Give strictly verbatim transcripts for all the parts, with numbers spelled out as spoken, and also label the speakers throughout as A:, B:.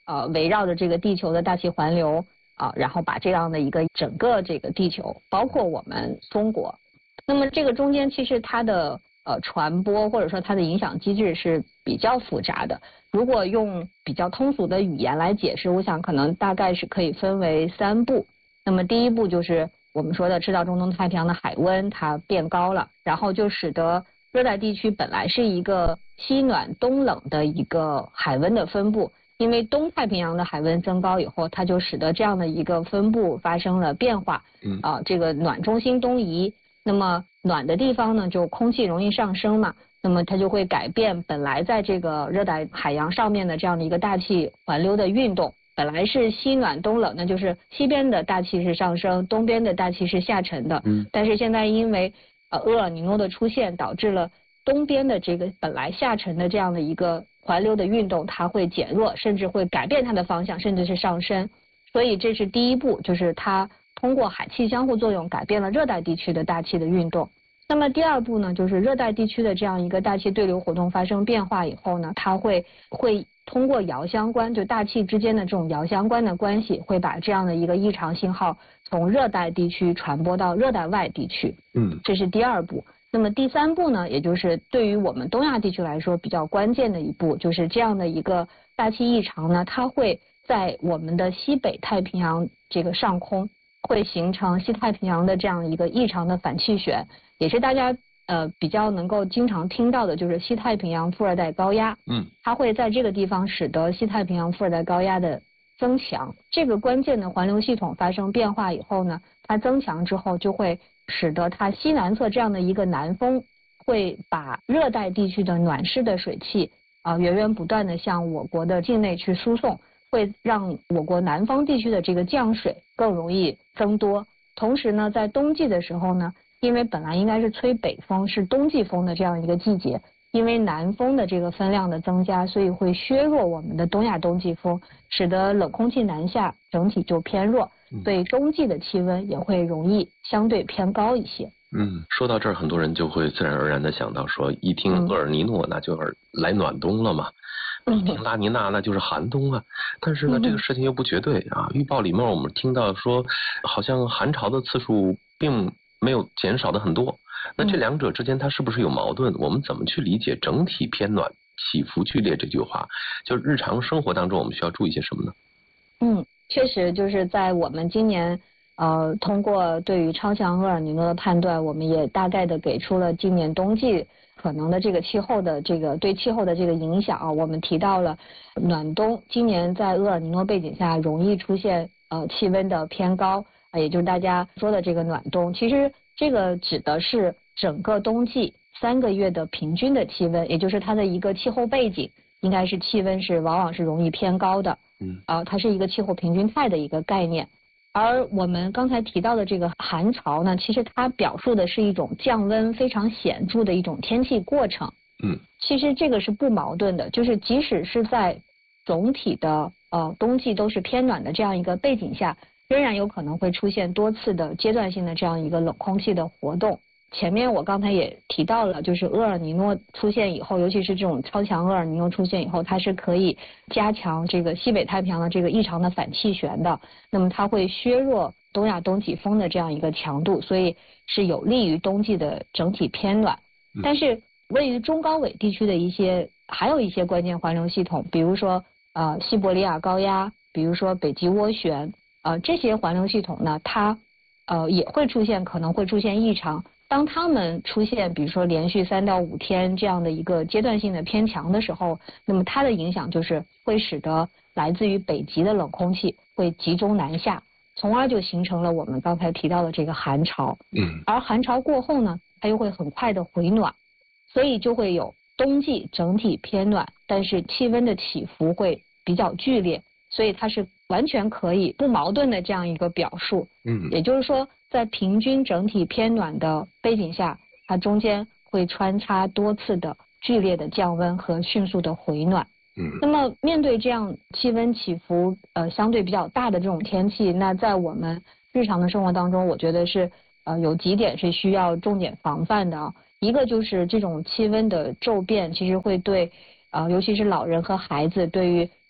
A: 呃围绕着这个地球的大气环流啊、呃，然后把这样的一个整个这个地球，包括我们中国，那么这个中间其实它的呃传播或者说它的影响机制是比较复杂的。如果用比较通俗的语言来解释，我想可能大概是可以分为三步。那么第一步就是我们说的赤道中东太平洋的海温它变高了，然后就使得热带地区本来是一个西暖东冷的一个海温的分布，因为东太平洋的海温增高以后，它就使得这样的一个分布发生了变化。嗯啊，这个暖中心东移，那么暖的地方呢，就空气容易上升嘛，那么它就会改变本来在这个热带海洋上面的这样的一个大气环流的运动。本来是西暖东冷，那就是西边的大气是上升，东边的大气是下沉的。嗯，但是现在因为呃厄尔尼诺的出现，导致了东边的这个本来下沉的这样的一个环流的运动，它会减弱，甚至会改变它的方向，甚至是上升。所以这是第一步，就是它通过海气相互作用改变了热带地区的大气的运动。那么第二步呢，就是热带地区的这样一个大气对流活动发生变化以后呢，它会会通过遥相关，就大气之间的这种遥相关的关系，会把这样的一个异常信号从热带地区传播到热带外地区。嗯，这是第二步。那么第三步呢，也就是对于我们东亚地区来说比较关键的一步，就是这样的一个大气异常呢，它会在我们的西北太平洋这个上空会形成西太平洋的这样一个异常的反气旋，也是大家呃比较能够经常听到的，就是西太平洋副热带高压。嗯，它会在这个地方使得西太平洋副热带高压的增强。这个关键的环流系统发生变化以后呢，它增强之后就会使得它西南侧这样的一个南风会把热带地区的暖湿的水汽啊、呃、源源不断的向我国的境内去输送，会让我国南方地区的这个降水更容易增多。同时呢，在冬季的时候呢，因为本来应该是吹北风，是冬季风的这样一个季节，因为南风的这个分量的增加，所以会削弱我们的东亚冬季风，使得冷空气南下，整体就偏弱，所以冬季的气温也会容易相对偏高一些。
B: 嗯，说到这儿，很多人就会自然而然的想到说，一听厄尔尼诺，那就是来暖冬了嘛。一听拉尼娜那就是寒冬啊，但是呢，这个事情又不绝对啊。预报里面我们听到说，好像寒潮的次数并没有减少的很多。那这两者之间它是不是有矛盾？我们怎么去理解整体偏暖、起伏剧烈这句话？就日常生活当中我们需要注意些什么呢？
A: 嗯，确实就是在我们今年呃通过对于超强厄尔尼诺的判断，我们也大概的给出了今年冬季可能的这个气候的这个对气候的这个影响啊，我们提到了暖冬，今年在厄尔尼诺背景下容易出现呃气温的偏高，啊，也就是大家说的这个暖冬。其实这个指的是整个冬季三个月的平均的气温，也就是它的一个气候背景，应该是气温是往往是容易偏高的。嗯，啊，它是一个气候平均态的一个概念。而我们刚才提到的这个寒潮呢，其实它表述的是一种降温非常显著的一种天气过程。嗯，其实这个是不矛盾的，就是即使是在总体的呃冬季都是偏暖的这样一个背景下，仍然有可能会出现多次的阶段性的这样一个冷空气的活动。前面我刚才也提到了，就是厄尔尼诺出现以后，尤其是这种超强厄尔尼诺出现以后，它是可以加强这个西北太平洋的这个异常的反气旋的，那么它会削弱东亚冬季风的这样一个强度，所以是有利于冬季的整体偏暖。但是位于中高纬地区的一些还有一些关键环流系统，比如说呃西伯利亚高压，比如说北极涡旋，呃这些环流系统呢，它呃也会出现可能会出现异常。当它们出现比如说连续三到五天这样的一个阶段性的偏强的时候，那么它的影响就是会使得来自于北极的冷空气会集中南下，从而就形成了我们刚才提到的这个寒潮。嗯，而寒潮过后呢，它又会很快的回暖，所以就会有冬季整体偏暖，但是气温的起伏会比较剧烈，所以它是完全可以不矛盾的这样一个表述。嗯，也就是说在平均整体偏暖的背景下，它中间会穿插多次的剧烈的降温和迅速的回暖。嗯，那么面对这样气温起伏呃相对比较大的这种天气，那在我们日常的生活当中，我觉得是呃有几点是需要重点防范的啊。一个就是这种气温的骤变，其实会对呃尤其是老人和孩子对于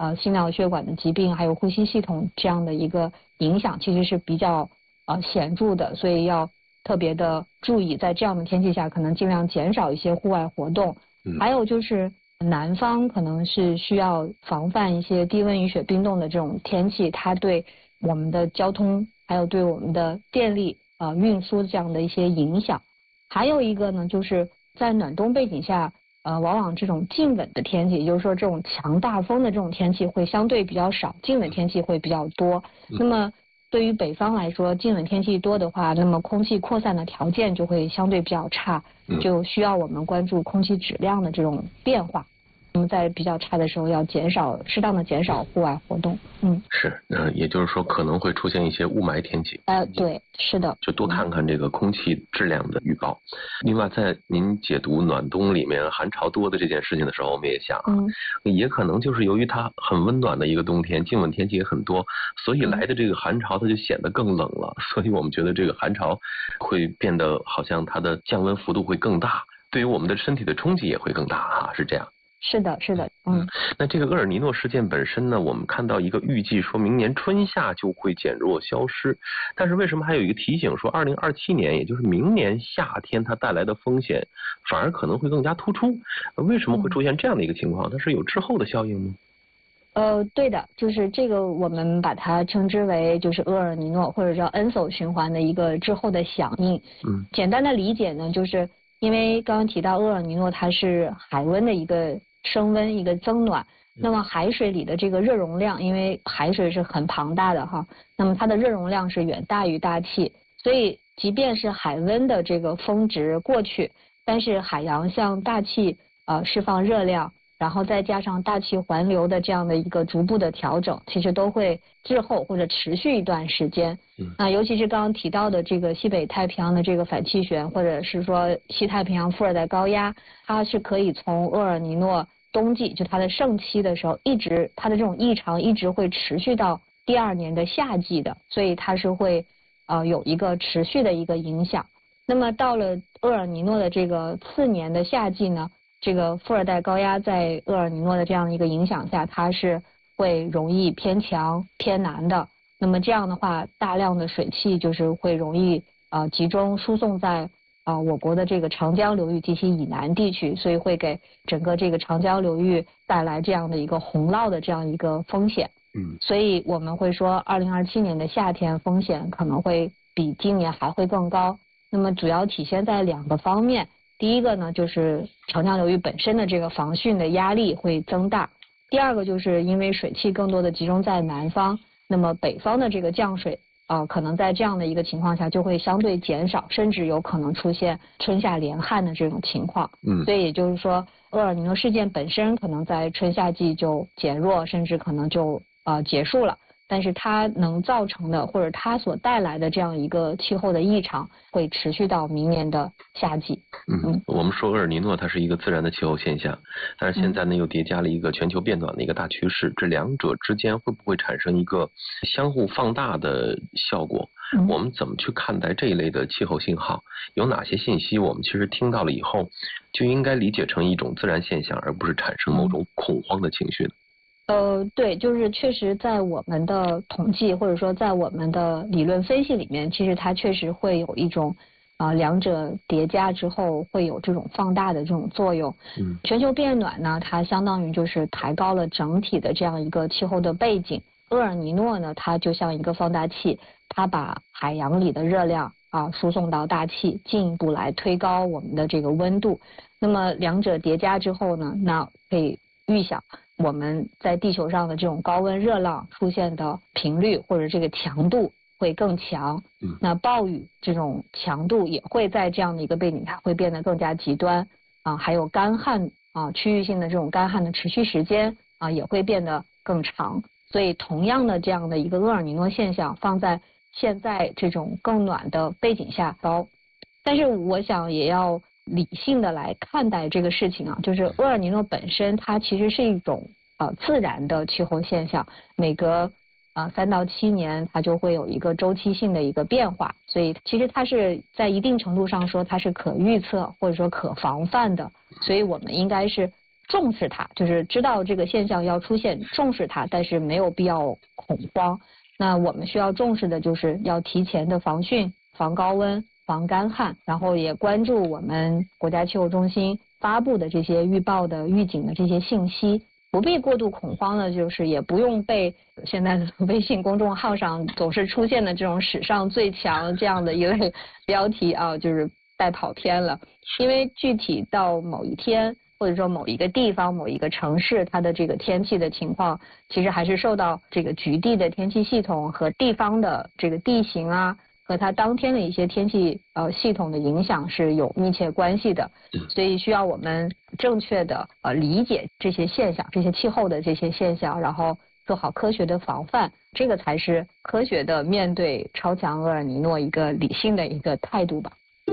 A: 呃心脑血管的疾病，还有呼吸系统这样的一个影响，其实是比较呃显著的，所以要特别的注意，在这样的天气下，可能尽量减少一些户外活动。
B: 嗯、
A: 还有就是南方可能是需要防范一些低温雨雪冰冻的这种天气，它对我们的交通还有对我们的电力呃运输这样的一些影响。还有一个呢，就是在暖冬背景下，呃，往往这种静稳的天气，也就是说这种强大风的这种天气会相对比较少，静稳天气会比较多。那么对于北方来说，静稳天气多的话，那么空气扩散的条件就会相对比较差，就需要我们关注空气质量的这种变化。那么在比较差的时候，要减少适当的减少户外活动。嗯，
B: 是，嗯、呃，也就是说可能会出现一些雾霾天气。
A: 呃，对，是的，
B: 就多看看这个空气质量的预报。另外，在您解读暖冬里面寒潮多的这件事情的时候，我们也想啊，
A: 嗯，
B: 也可能就是由于它很温暖的一个冬天，静稳天气也很多，所以来的这个寒潮它就显得更冷了。所以我们觉得这个寒潮会变得好像它的降温幅度会更大，对于我们的身体的冲击也会更大啊，是这样。
A: 是的，是的，嗯，
B: 那这个厄尔尼诺事件本身呢，我们看到一个预计说明年春夏就会减弱消失，但是为什么还有一个提醒说二零二七年，也就是明年夏天它带来的风险反而可能会更加突出？为什么会出现这样的一个情况？它是有滞后的效应吗？
A: 呃，对的，就是这个我们把它称之为就是厄尔尼诺或者叫恩索循环的一个滞后的响应。
B: 嗯，
A: 简单的理解呢，就是因为刚刚提到厄尔尼诺它是海温的一个升温一个增暖，那么海水里的这个热容量，因为海水是很庞大的哈，那么它的热容量是远大于大气，所以即便是海温的这个峰值过去，但是海洋向大气呃释放热量，然后再加上大气环流的这样的一个逐步的调整，其实都会滞后或者持续一段时间。
B: 嗯，
A: 那尤其是刚刚提到的这个西北太平洋的这个反气旋，或者是说西太平洋副热带高压，它是可以从厄尔尼诺冬季就它的盛期的时候，一直它的这种异常一直会持续到第二年的夏季的，所以它是会呃有一个持续的一个影响。那么到了厄尔尼诺的这个次年的夏季呢，这个副热带高压在厄尔尼诺的这样一个影响下，它是会容易偏强偏南的。那么这样的话，大量的水汽就是会容易呃集中输送在啊、呃、我国的这个长江流域及其以南地区，所以会给整个这个长江流域带来这样的一个洪涝的这样一个风险。
B: 嗯，
A: 所以我们会说，二零二七年的夏天风险可能会比今年还会更高。那么主要体现在两个方面。第一个呢，就是长江流域本身的这个防汛的压力会增大；第二个就是因为水汽更多的集中在南方，那么北方的这个降水啊、呃，可能在这样的一个情况下就会相对减少，甚至有可能出现春夏连旱的这种情况。
B: 嗯，
A: 所以也就是说，厄尔尼诺事件本身可能在春夏季就减弱，甚至可能就呃结束了。但是它能造成的或者它所带来的这样一个气候的异常会持续到明年的夏季。
B: 嗯，我们说厄尔尼诺它是一个自然的气候现象，但是现在呢又叠加了一个全球变暖的一个大趋势，这两者之间会不会产生一个相互放大的效果？我们怎么去看待这一类的气候信号？有哪些信息我们其实听到了以后就应该理解成一种自然现象，而不是产生某种恐慌的情绪呢？
A: 呃，对，就是确实在我们的统计或者说在我们的理论分析里面，其实它确实会有一种啊、呃、两者叠加之后会有这种放大的这种作用。
B: 嗯，
A: 全球变暖呢，它相当于就是抬高了整体的这样一个气候的背景。厄尔尼诺呢，它就像一个放大器，它把海洋里的热量啊输送到大气，进一步来推高我们的这个温度。那么两者叠加之后呢，那可以预想我们在地球上的这种高温热浪出现的频率或者这个强度会更强，
B: 嗯，
A: 那暴雨这种强度也会在这样的一个背景下会变得更加极端啊，还有干旱啊，区域性的这种干旱的持续时间啊也会变得更长。所以同样的这样的一个厄尔尼诺现象放在现在这种更暖的背景下高，但是我想也要理性的来看待这个事情啊，就是厄尔尼诺本身它其实是一种呃自然的气候现象，每隔啊三到七年它就会有一个周期性的一个变化，所以其实它是在一定程度上说它是可预测或者说可防范的，所以我们应该是重视它，就是知道这个现象要出现，重视它，但是没有必要恐慌。那我们需要重视的就是要提前的防汛、防高温、防干旱，然后也关注我们国家气候中心发布的这些预报的预警的这些信息，不必过度恐慌的，就是也不用被现在的微信公众号上总是出现的这种史上最强这样的一类标题啊，就是带跑偏了。因为具体到某一天或者说某一个地方、某一个城市，它的这个天气的情况，其实还是受到这个局地的天气系统和地方的这个地形啊，和它当天的一些天气呃系统的影响是有密切关系的，所以需要我们正确的呃理解这些现象，这些气候的这些现象，然后做好科学的防范，这个才是科学的面对超强厄尔尼诺一个理性的一个态度吧。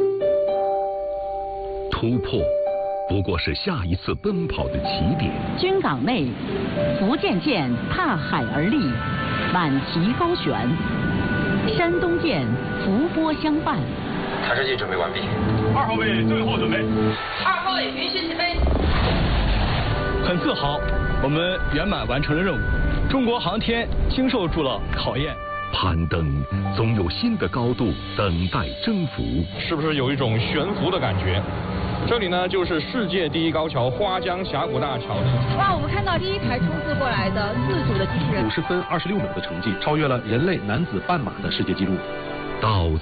C: 突破不过是下一次奔跑的起点。
D: 军港内，福建舰踏海而立，满旗高悬；山东舰浮波相伴。
E: 塔式机准备完毕。
F: 二号位最后准备。
G: 二号位允许起飞。
F: 很自豪，我们圆满完成了任务。中国航天经受住了考验。
C: 攀登总有新的高度等待征服。
H: 是不是有一种悬浮的感觉？这里呢，就是世界第一高桥花江峡谷大桥。
G: 哇，我们看到第一台冲刺过来的自主的机器人，
I: 五十分二十六秒的成绩，超越了人类男子半马的世界纪录。
C: 到